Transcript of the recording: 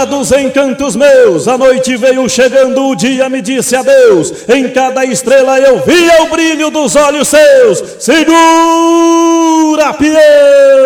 hora dos encantos meus, a noite veio chegando, o dia me disse adeus. Em cada estrela eu via o brilho dos olhos seus. Segura, peão!